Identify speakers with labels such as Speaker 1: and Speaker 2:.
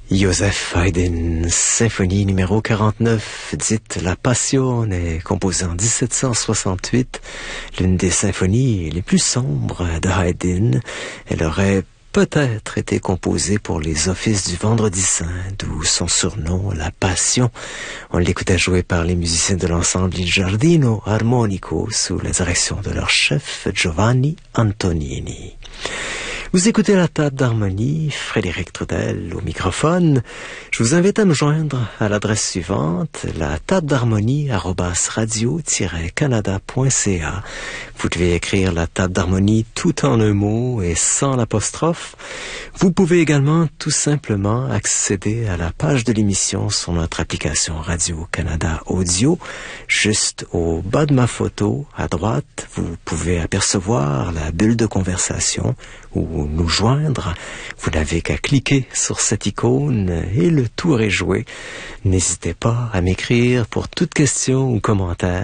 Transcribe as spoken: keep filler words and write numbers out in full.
Speaker 1: Joseph Haydn, symphonie numéro quarante-neuf, dite La Passione, composée en dix-sept cent soixante-huit, l'une des symphonies les plus sombres de Haydn. Elle aurait peut-être été composée pour les offices du Vendredi Saint, d'où son surnom, La Passion. On l'écoutait jouer par les musiciens de l'ensemble Il Giardino Armonico sous la direction de leur chef Giovanni Antonini. Vous écoutez la table d'harmonie, Frédéric Trudel au microphone. Je vous invite à me joindre à l'adresse suivante, la table d'harmonie arobase radio tiret canada point c a. Vous devez écrire la table d'harmonie tout en un mot et sans l'apostrophe. Vous pouvez également tout simplement accéder à la page de l'émission sur notre application Radio-Canada Audio. Juste au bas de ma photo, à droite, vous pouvez apercevoir la bulle de conversation ou nous joindre. Vous n'avez qu'à cliquer sur cette icône et le tour est joué. N'hésitez pas à m'écrire pour toute question ou commentaire